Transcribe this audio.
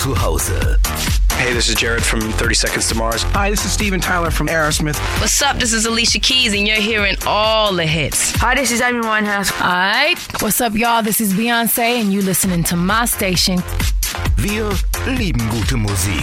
zu Hause. Hey, this is Jared from 30 Seconds to Mars. Hi, this is Steven Tyler from Aerosmith. What's up? This is Alicia Keys, and you're hearing all the hits. Hi, this is Amy Winehouse. Alright, what's up, y'all? This is Beyoncé, and you listening to my station. Wir lieben gute Musik.